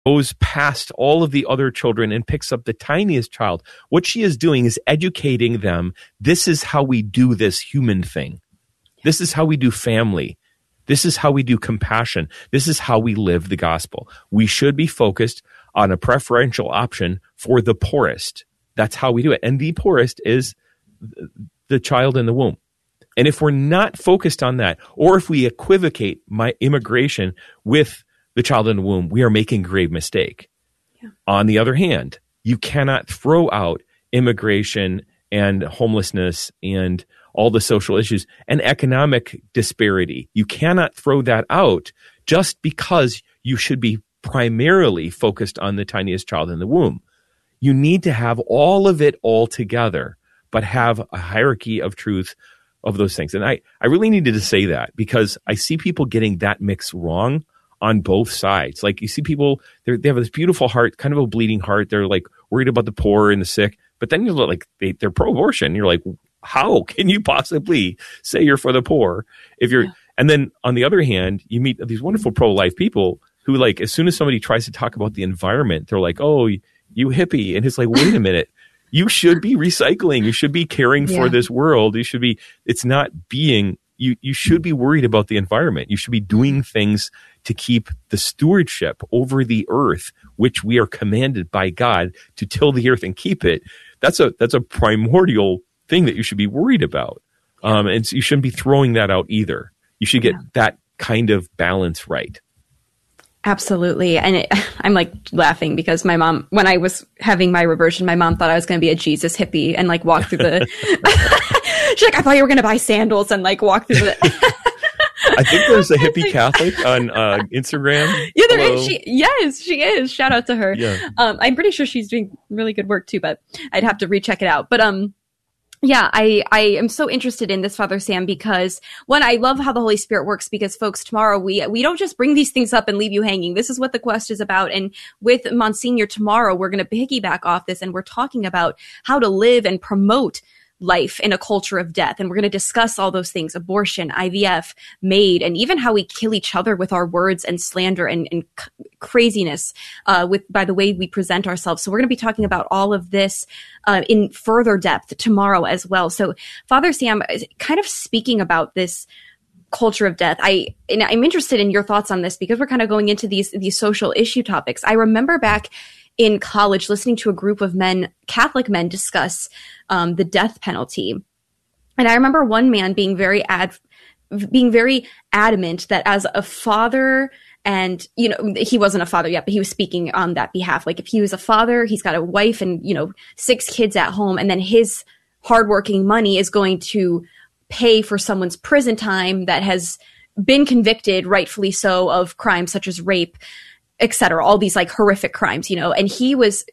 goes past all of the other children and picks up the tiniest child. What she is doing is educating them. This is how we do this human thing. This is how we do family. This is how we do compassion. This is how we live the gospel. We should be focused on a preferential option for the poorest. That's how we do it. And the poorest is the child in the womb. And if we're not focused on that, or if we equivocate my immigration with the child in the womb, we are making a grave mistake. Yeah. On the other hand, you cannot throw out immigration and homelessness and all the social issues and economic disparity. You cannot throw that out just because you should be primarily focused on the tiniest child in the womb. You need to have all of it all together, but have a hierarchy of truth of those things. And I really needed to say that because I see people getting that mix wrong on both sides. Like you see people, they have this beautiful heart, kind of a bleeding heart. They're like worried about the poor and the sick, but then you're like, they're pro-abortion. You're like, how can you possibly say you're for the poor if you're, and then on the other hand, you meet these wonderful pro-life people who like, as soon as somebody tries to talk about the environment, they're like, oh, you hippie. And it's like, wait a minute, you should be recycling. You should be caring for this world. You should be, it's not being, you should be worried about the environment. You should be doing things to keep the stewardship over the earth, which we are commanded by God to till the earth and keep it. That's a primordial thing that you should be worried about. And so you shouldn't be throwing that out either. You should get that kind of balance right. Absolutely. And I'm like laughing because my mom, when I was having my reversion, my mom thought I was going to be a Jesus hippie and like walk through the, she's like, I thought you were going to buy sandals and like walk through the. I think there's a hippie Catholic on Instagram. Yeah, there is. She is. Shout out to her. Yeah. I'm pretty sure she's doing really good work too, but I'd have to recheck it out. But, yeah, I am so interested in this, Father Sam, because one, I love how the Holy Spirit works because folks, tomorrow we don't just bring these things up and leave you hanging. This is what the quest is about. And with Monsignor tomorrow, we're going to piggyback off this and we're talking about how to live and promote life in a culture of death. And we're going to discuss all those things, abortion, IVF, MAID, and even how we kill each other with our words and slander and craziness by the way we present ourselves. So we're going to be talking about all of this in further depth tomorrow as well. So Father Sam, kind of speaking about this culture of death, I'm interested in your thoughts on this because we're kind of going into these social issue topics. I remember back in college listening to a group of men, Catholic men, discuss the death penalty. And I remember one man being very adamant that as a father, and, you know, he wasn't a father yet, but he was speaking on that behalf. Like if he was a father, he's got a wife and, 6 kids at home, and then his hardworking money is going to pay for someone's prison time that has been convicted, rightfully so, of crimes such as rape, et cetera, all these like horrific crimes, and he was,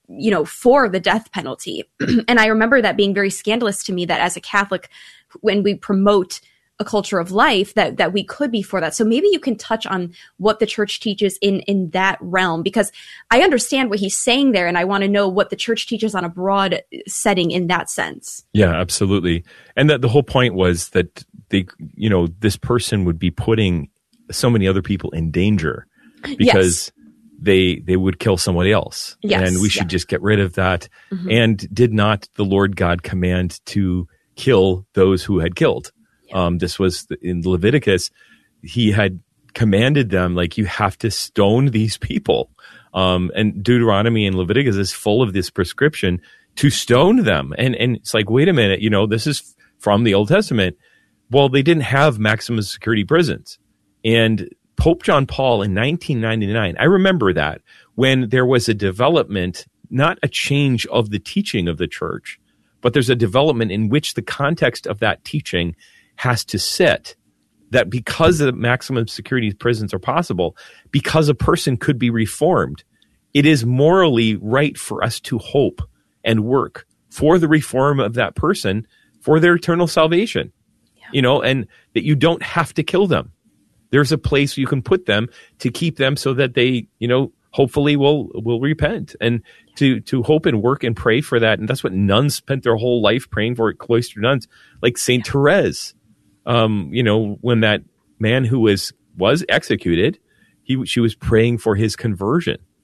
for the death penalty. And I remember that being very scandalous to me that as a Catholic, when we promote a culture of life, that we could be for that. So maybe you can touch on what the church teaches in that realm, because I understand what he's saying there. And I want to know what the church teaches on a broad setting in that sense. Yeah, absolutely. And that the whole point was that this person would be putting so many other people in danger because they would kill somebody else. Yes. And we should just get rid of that. Mm-hmm. And did not the Lord God command to kill those who had killed? Yeah. This was in Leviticus. He had commanded them, like, you have to stone these people. And Deuteronomy and Leviticus is full of this prescription to stone them. And it's like, wait a minute, this is from the Old Testament. Well, they didn't have maximum security prisons. And Pope John Paul in 1999, I remember that, when there was a development, not a change of the teaching of the church, but there's a development in which the context of that teaching has to sit, that because the maximum security prisons are possible, because a person could be reformed, it is morally right for us to hope and work for the reform of that person for their eternal salvation, and that you don't have to kill them. There's a place you can put them to keep them so that they, hopefully will repent, and to hope and work and pray for that. And that's what nuns spent their whole life praying for, cloister nuns, like Saint Therese. When that man who was executed, she was praying for his conversion.